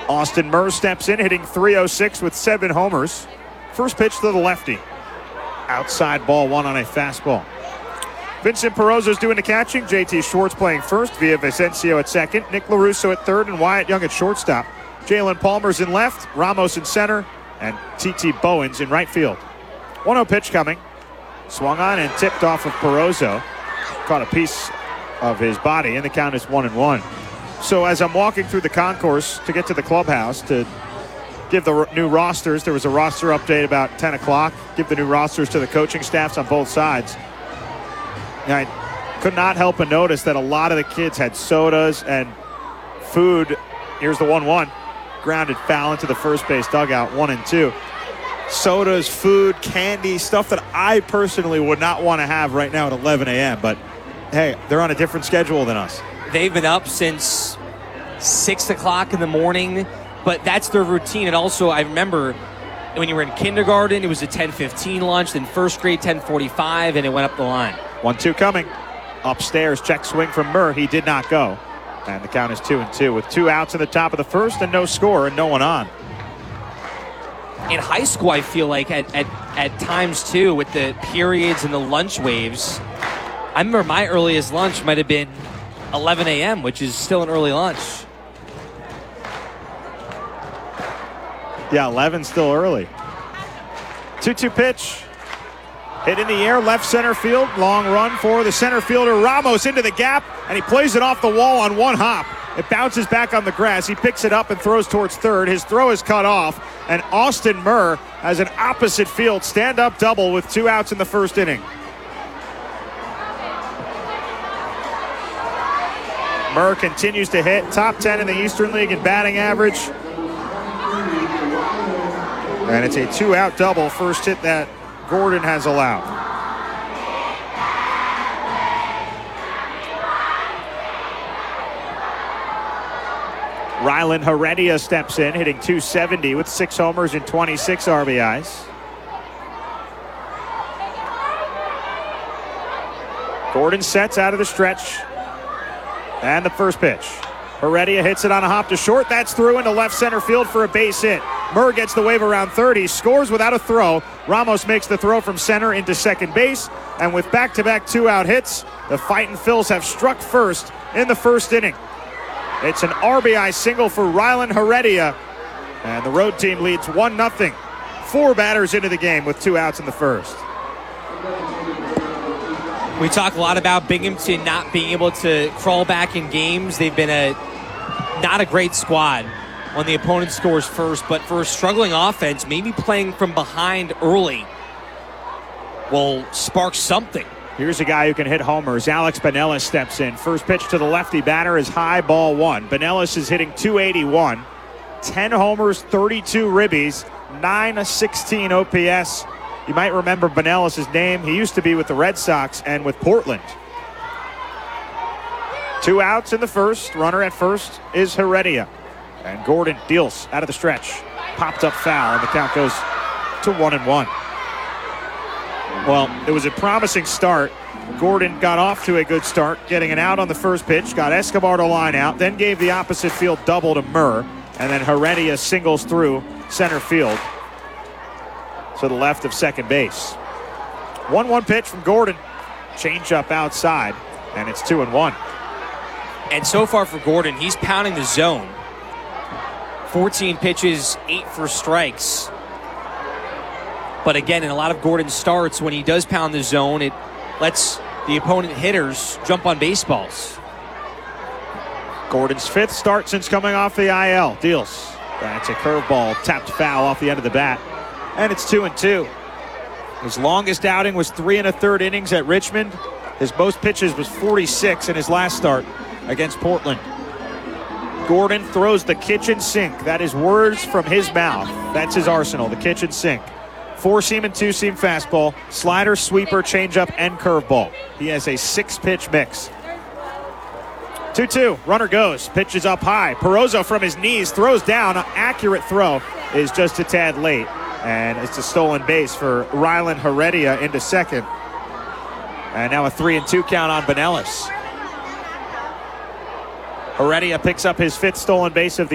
Austin Murr steps in, hitting .306 with 7 homers. First pitch to the lefty. Outside ball one on a fastball. Vincent Perozo's doing the catching. JT Schwartz playing first. Villavicencio at second. Nick LaRusso at third. And Wyatt Young at shortstop. Jalen Palmer's in left. Ramos in center. And T.T. Bowens in right field. 1-0 pitch coming. Swung on and tipped off of Perozo. Caught a piece of his body. And the count is 1-1. So as I'm walking through the concourse to get to the clubhouse to give the new rosters, there was a roster update about 10 o'clock. Give the new rosters to the coaching staffs on both sides. And I could not help but notice that a lot of the kids had sodas and food. Here's the 1-1. Grounded foul into the first base dugout, 1-2. Sodas, food, candy, stuff that I personally would not want to have right now at 11 a.m. But, hey, they're on a different schedule than us. They've been up since 6 o'clock in the morning, but that's their routine. And also, I remember when you were in kindergarten, it was a 10:15 lunch, then first grade 10:45, and it went up the line. 1-2 coming. Upstairs, check swing from Murr. He did not go. And the count is 2-2 with 2 outs in the top of the first and no score and no one on. In high school, I feel like at times, too, with the periods and the lunch waves, I remember my earliest lunch might have been 11 a.m., which is still an early lunch. Yeah, 11 still early. 2-2 pitch. Hit in the air, left center field. Long run for the center fielder, Ramos, into the gap, and he plays it off the wall on one hop. It bounces back on the grass. He picks it up and throws towards third. His throw is cut off, and Austin Murr has an opposite field stand-up double with 2 outs in the first inning. Murr continues to hit, top 10 in the Eastern League in batting average. And it's a 2-out double, first hit that Gordon has allowed. Rylan Heredia steps in, hitting .270 with 6 homers and 26 RBIs. Gordon sets out of the stretch. And the first pitch. Heredia hits it on a hop to short. That's through into left center field for a base hit. Murr gets the wave around third. He scores without a throw. Ramos makes the throw from center into second base. And with back-to-back 2-out hits, the Fightin' Phils have struck first in the first inning. It's an RBI single for Rylan Heredia. And the road team leads 1-0. 4 batters into the game with 2 outs in the first. We talk a lot about Binghamton not being able to crawl back in games. They've been not a great squad when the opponent scores first, but for a struggling offense, maybe playing from behind early will spark something. Here's a guy who can hit homers. Alex Benelis steps in. First pitch to the lefty batter is high, ball 1. Benelis is hitting .281. 10 homers, 32 ribbies, .916 OPS. You might remember Benelis' name. He used to be with the Red Sox and with Portland. 2 outs in the first. Runner at first is Heredia. And Gordon deals out of the stretch. Popped up foul, and the count goes to 1-1. Well, it was a promising start. Gordon got off to a good start, getting an out on the first pitch, got Escobar to line out, then gave the opposite field double to Murr, and then Heredia singles through center field to the left of second base. 1-1 pitch from Gordon. Change up outside, and it's 2-1. And so far for Gordon, he's pounding the zone. 14 pitches, 8 for strikes. But again, in a lot of Gordon's starts, when he does pound the zone, it lets the opponent hitters jump on baseballs. Gordon's 5th start since coming off the IL. Deals. That's a curveball, tapped foul off the end of the bat. And it's 2-2. His longest outing was 3 1/3 innings at Richmond. His most pitches was 46 in his last start against Portland. Gordon throws the kitchen sink. That is words from his mouth. That's his arsenal, the kitchen sink. 4-seam and 2-seam fastball, slider, sweeper, changeup, and curveball. He has a 6-pitch mix. 2-2, runner goes, pitch is up high. Perozo from his knees throws down. An accurate throw is just a tad late. And it's a stolen base for Rylan Heredia into second. And now a 3-2 count on Benelis. Heredia picks up his 5th stolen base of the